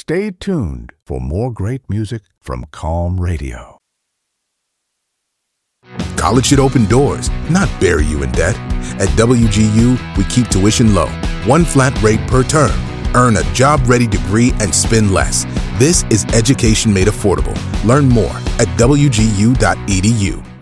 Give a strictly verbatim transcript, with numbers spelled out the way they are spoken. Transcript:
Stay tuned for more great music from Calm Radio. College should open doors, not bury you in debt. At W G U, we keep tuition low, one flat rate per term. Earn a job-ready degree and spend less. This is education made affordable. Learn more at W G U dot E D U.